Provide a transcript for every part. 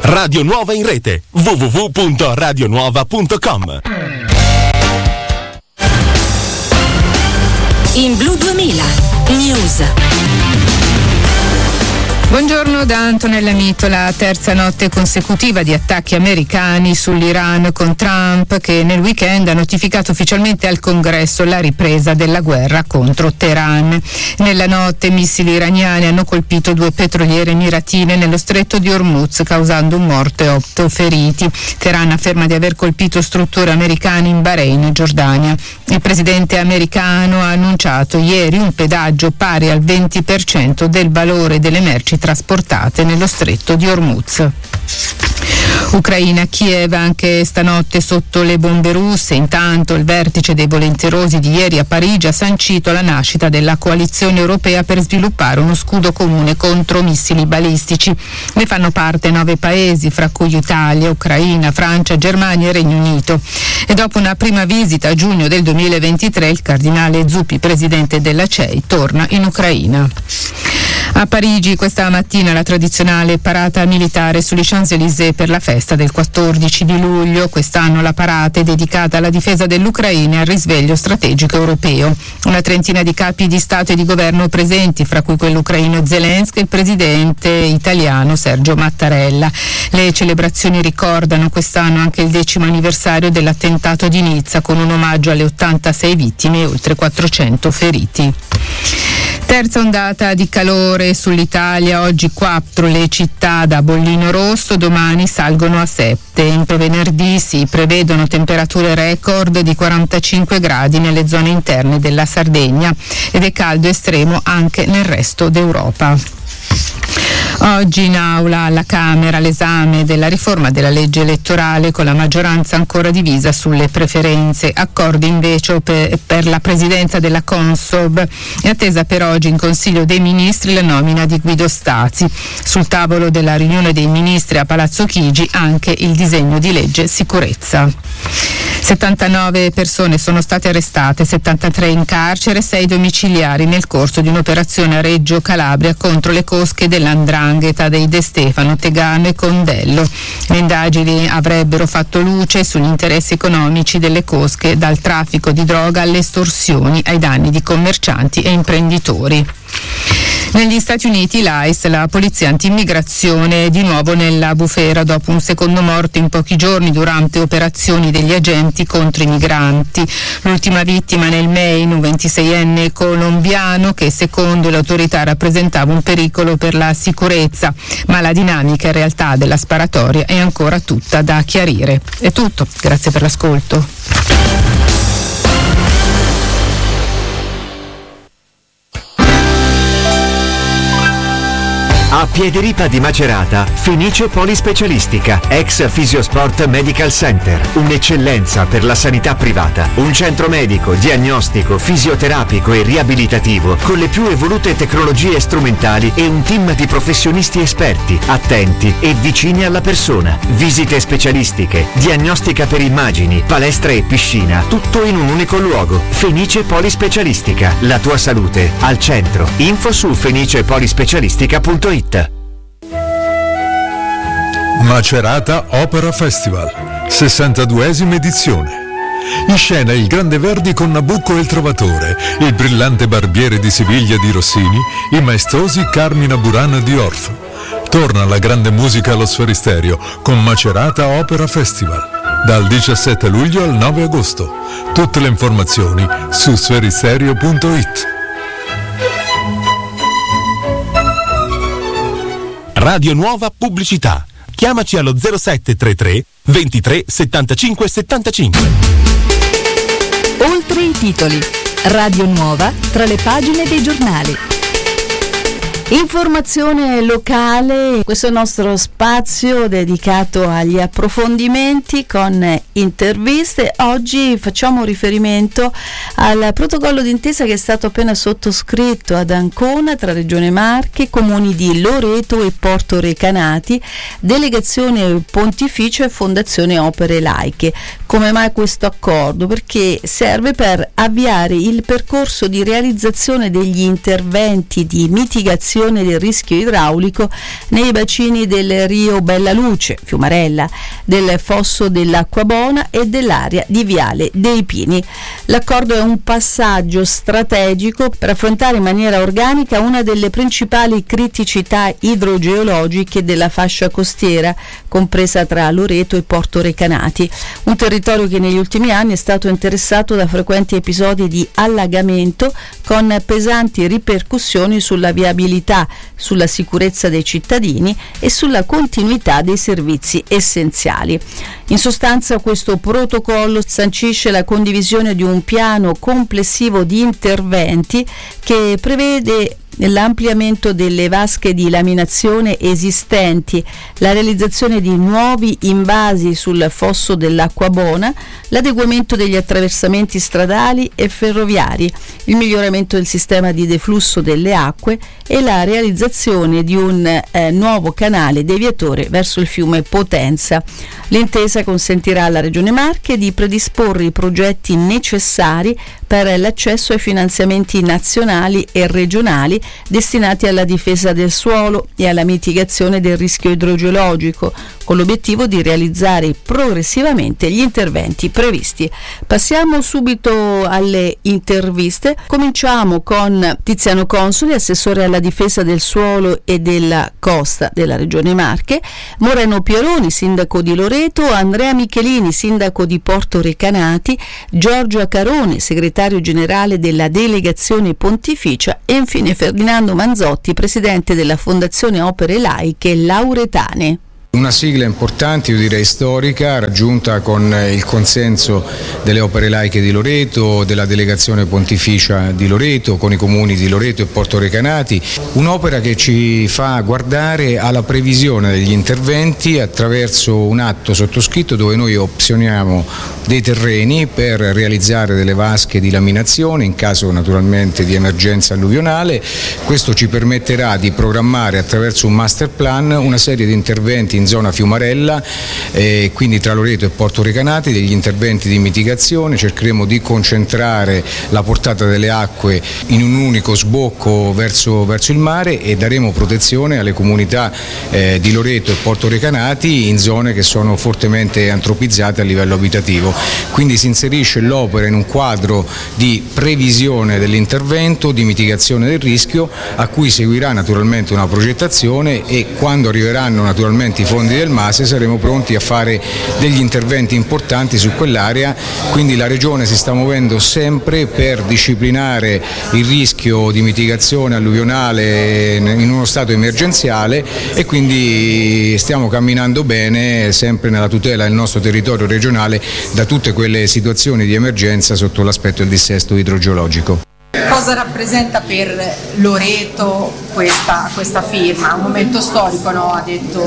Radio Nuova in rete www.radionuova.com. In Blu 2000 News. Buongiorno da Antonella Mitola. Terza notte consecutiva di attacchi americani sull'Iran, con Trump che nel weekend ha notificato ufficialmente al Congresso la ripresa della guerra contro Teheran. Nella notte missili iraniani hanno colpito 2 petroliere emiratine nello stretto di Hormuz, causando un morto e 8 feriti. Teheran afferma di aver colpito strutture americane in Bahrain e Giordania. Il presidente americano ha annunciato ieri un pedaggio pari al 20% del valore delle merci trasportate nello stretto di Hormuz. Ucraina, Kiev anche stanotte sotto le bombe russe. Intanto il vertice dei volenterosi di ieri a Parigi ha sancito la nascita della coalizione europea per sviluppare uno scudo comune contro missili balistici. Ne fanno parte 9 paesi, fra cui Italia, Ucraina, Francia, Germania e Regno Unito. E dopo una prima visita a giugno del 2023, il cardinale Zuppi, presidente della CEI, torna in Ucraina. A Parigi questa mattina la tradizionale parata militare sugli Champs-Élysées per la festa del 14 di luglio. Quest'anno la parata è dedicata alla difesa dell'Ucraina e al risveglio strategico europeo. Una trentina di capi di Stato e di governo presenti, fra cui quello ucraino Zelensky e il presidente italiano Sergio Mattarella. Le celebrazioni ricordano quest'anno anche il 10° anniversario dell'attentato di Nizza, con un omaggio alle 86 vittime e oltre 400 feriti. Terza ondata di calore sull'Italia, oggi 4 le città da bollino rosso, domani salgono a 7. Entro venerdì si prevedono temperature record di 45 gradi nelle zone interne della Sardegna ed è caldo estremo anche nel resto d'Europa. Oggi in aula alla Camera l'esame della riforma della legge elettorale, con la maggioranza ancora divisa sulle preferenze. Accordi invece per la presidenza della Consob. È attesa per oggi in Consiglio dei Ministri la nomina di Guido Stazi. Sul tavolo della riunione dei ministri a Palazzo Chigi anche il disegno di legge sicurezza. 79 persone sono state arrestate, 73 in carcere, 6 domiciliari nel corso di un'operazione a Reggio Calabria contro le cosche dell''ndrangheta dei De Stefano, Tegano e Condello. Le indagini avrebbero fatto luce sugli interessi economici delle cosche, dal traffico di droga alle estorsioni ai danni di commercianti e imprenditori. Negli Stati Uniti l'ICE, la polizia anti-immigrazione, è di nuovo nella bufera dopo un secondo morto in pochi giorni durante operazioni degli agenti contro i migranti. L'ultima vittima nel Maine, un 26enne colombiano che secondo le autorità rappresentava un pericolo per la sicurezza, ma la dinamica in realtà della sparatoria è ancora tutta da chiarire. È tutto, grazie per l'ascolto. A Piediripa di Macerata, Fenice Polispecialistica, ex Fisiosport Medical Center, un'eccellenza per la sanità privata, un centro medico, diagnostico, fisioterapico e riabilitativo con le più evolute tecnologie strumentali e un team di professionisti esperti, attenti e vicini alla persona. Visite specialistiche, diagnostica per immagini, palestra e piscina, tutto in un unico luogo. Fenice Polispecialistica, la tua salute al centro. Info su fenicepolispecialistica.it. Macerata Opera Festival, 62esima edizione. In scena il Grande Verdi con Nabucco e il Trovatore, il brillante Barbiere di Siviglia di Rossini, i maestosi Carmina Burana di Orff. Torna la grande musica allo Sferisterio con Macerata Opera Festival, dal 17 luglio al 9 agosto. Tutte le informazioni su sferisterio.it. Radio Nuova Pubblicità. Chiamaci allo 0733 23 75 75. Oltre i titoli. Radio Nuova tra le pagine dei giornali. Informazione locale, questo è il nostro spazio dedicato agli approfondimenti con interviste. Oggi facciamo riferimento al protocollo d'intesa che è stato appena sottoscritto ad Ancona tra Regione Marche, comuni di Loreto e Porto Recanati, Delegazione Pontificio e Fondazione Opere Laiche. Come mai questo accordo? Perché serve per avviare il percorso di realizzazione degli interventi di mitigazione mitigazione del rischio idraulico nei bacini del Rio Bella Luce, Fiumarella, del Fosso dell'Acquabona e dell'area di Viale dei Pini. L'accordo è un passaggio strategico per affrontare in maniera organica una delle principali criticità idrogeologiche della fascia costiera, compresa tra Loreto e Porto Recanati, un territorio che negli ultimi anni è stato interessato da frequenti episodi di allagamento con pesanti ripercussioni sulla viabilità, sulla sicurezza dei cittadini e sulla continuità dei servizi essenziali. In sostanza, questo protocollo sancisce la condivisione di un piano complessivo di interventi che prevede l'ampliamento delle vasche di laminazione esistenti, la realizzazione di nuovi invasi sul fosso dell'Acquabona, l'adeguamento degli attraversamenti stradali e ferroviari, il miglioramento del sistema di deflusso delle acque e la realizzazione di un nuovo canale deviatore verso il fiume Potenza. L'intesa consentirà alla Regione Marche di predisporre i progetti necessari per l'accesso ai finanziamenti nazionali e regionali destinati alla difesa del suolo e alla mitigazione del rischio idrogeologico, con l'obiettivo di realizzare progressivamente gli interventi previsti. Passiamo subito alle interviste. Cominciamo con Tiziano Consoli, assessore alla difesa del suolo e della costa della Regione Marche, Moreno Pieroni, sindaco di Loreto, Andrea Michelini, sindaco di Porto Recanati, Giorgio Accarone, segretario generale della delegazione pontificia e infine Ferdinando Manzotti, presidente della Fondazione Opere Laiche Lauretane. Una sigla importante, io direi storica, raggiunta con il consenso delle Opere Laiche di Loreto, della delegazione pontificia di Loreto, con i comuni di Loreto e Porto Recanati, un'opera che ci fa guardare alla previsione degli interventi attraverso un atto sottoscritto dove noi opzioniamo dei terreni per realizzare delle vasche di laminazione in caso naturalmente di emergenza alluvionale. Questo ci permetterà di programmare attraverso un master plan una serie di interventi in zona Fiumarella, quindi tra Loreto e Porto Recanati, degli interventi di mitigazione. Cercheremo di concentrare la portata delle acque in un unico sbocco verso il mare e daremo protezione alle comunità di Loreto e Porto Recanati in zone che sono fortemente antropizzate a livello abitativo. Quindi si inserisce l'opera in un quadro di previsione dell'intervento, di mitigazione del rischio, a cui seguirà naturalmente una progettazione e quando arriveranno naturalmente i fondi del MASE saremo pronti a fare degli interventi importanti su quell'area. Quindi la Regione si sta muovendo sempre per disciplinare il rischio di mitigazione alluvionale in uno stato emergenziale e quindi stiamo camminando bene sempre nella tutela del nostro territorio regionale da tutte quelle situazioni di emergenza sotto l'aspetto del dissesto idrogeologico. Cosa rappresenta per Loreto questa firma? Un momento storico, no? Ha detto.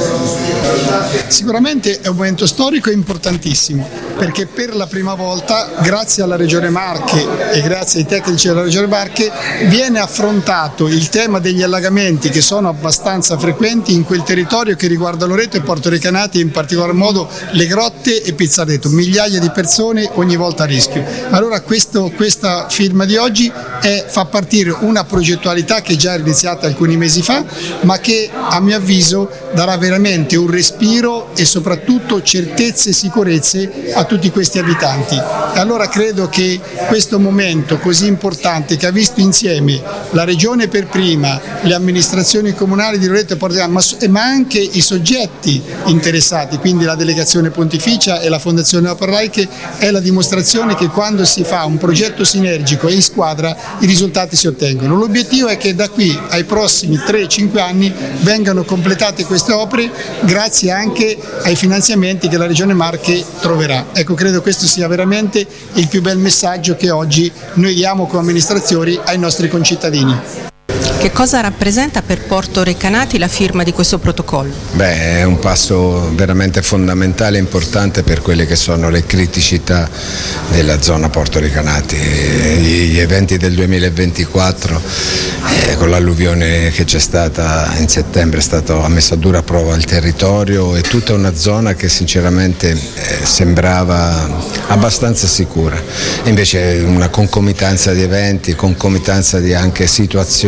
Sicuramente è un momento storico importantissimo, perché per la prima volta, grazie alla Regione Marche e grazie ai tecnici della Regione Marche, viene affrontato il tema degli allagamenti che sono abbastanza frequenti in quel territorio che riguarda Loreto e Porto Recanati e in particolar modo le Grotte e Pizzareto, migliaia di persone ogni volta a rischio. Allora questa firma di oggi fa partire una progettualità che già era iniziata alcuni mesi fa, ma che a mio avviso darà veramente un respiro e soprattutto certezze e sicurezze a tutti questi abitanti. E allora credo che questo momento così importante, che ha visto insieme la Regione per prima, le amministrazioni comunali di Loreto e Porto Recanati, ma anche i soggetti interessati, quindi la delegazione pontificia e la Fondazione Opere Laiche, è la dimostrazione che quando si fa un progetto sinergico e in squadra i risultati si ottengono. L'obiettivo è che da qui ai prossimi 3-5 anni vengano completate queste opere grazie anche ai finanziamenti che la Regione Marche troverà. Ecco, credo questo sia veramente il più bel messaggio che oggi noi diamo come amministrazioni ai nostri concittadini. Che cosa rappresenta per Porto Recanati la firma di questo protocollo? È un passo veramente fondamentale e importante per quelle che sono le criticità della zona Porto Recanati. Gli eventi del 2024 con l'alluvione che c'è stata in settembre ha messo a dura prova il territorio e tutta una zona che sinceramente sembrava abbastanza sicura. Invece una concomitanza di eventi, concomitanza di anche situazioni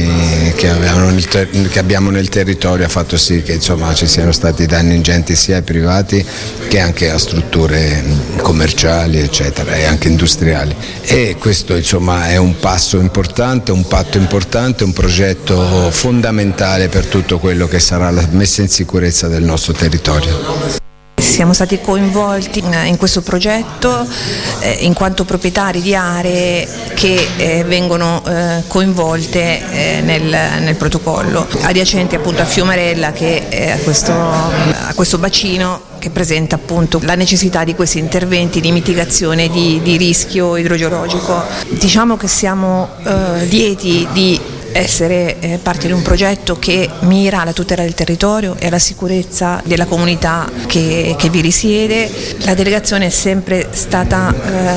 danni che abbiamo nel territorio ha fatto sì che insomma ci siano stati danni ingenti sia ai privati che anche a strutture commerciali eccetera e anche industriali, e questo insomma è un passo importante, un patto importante, un progetto fondamentale per tutto quello che sarà la messa in sicurezza del nostro territorio. Siamo stati coinvolti in questo progetto in quanto proprietari di aree che vengono coinvolte nel protocollo, adiacenti appunto a Fiumarella, che è a questo bacino che presenta appunto la necessità di questi interventi di mitigazione di rischio idrogeologico. Diciamo che siamo lieti di essere parte di un progetto che mira alla tutela del territorio e alla sicurezza della comunità che vi risiede. La delegazione è sempre stata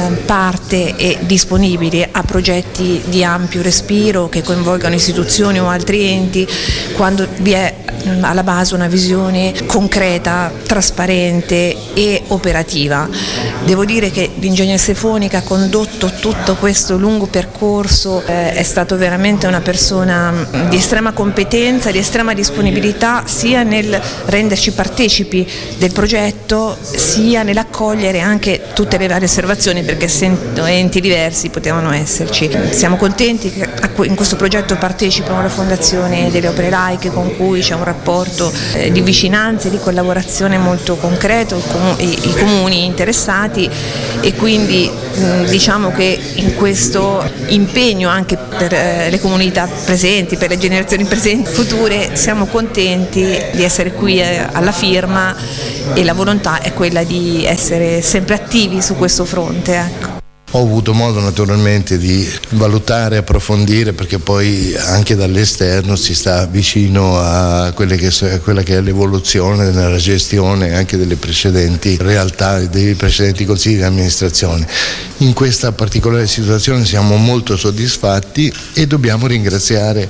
parte e disponibile a progetti di ampio respiro che coinvolgano istituzioni o altri enti quando vi è alla base una visione concreta, trasparente e operativa. Devo dire che l'ingegner Stefoni, che ha condotto tutto questo lungo percorso, è stato veramente una persona di estrema competenza, di estrema disponibilità sia nel renderci partecipi del progetto sia nell'accogliere anche tutte le varie osservazioni, perché essendo enti diversi potevano esserci. Siamo contenti che in questo progetto partecipano la Fondazione delle Opere Laiche, con cui c'è un rapporto di vicinanza e di collaborazione molto concreto, i comuni interessati, e quindi diciamo che in questo impegno anche per le comunità presenti, per le generazioni presenti e future, siamo contenti di essere qui alla firma, e la volontà è quella di essere sempre attivi su questo fronte, ecco. Ho avuto modo naturalmente di valutare, approfondire, perché poi anche dall'esterno si sta vicino a quella che è l'evoluzione nella gestione anche delle precedenti realtà, dei precedenti consigli di amministrazione. In questa particolare situazione siamo molto soddisfatti e dobbiamo ringraziare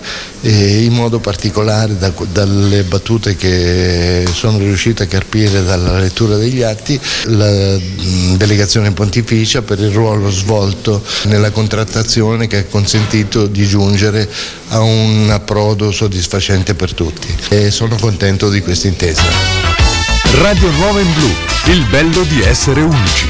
in modo particolare dalle battute che sono riuscito a carpire dalla lettura degli atti la delegazione pontificia per il ruolo svolto nella contrattazione, che ha consentito di giungere a un approdo soddisfacente per tutti, e sono contento di questa intesa. Radio Nuova in Blu, il bello di essere unici.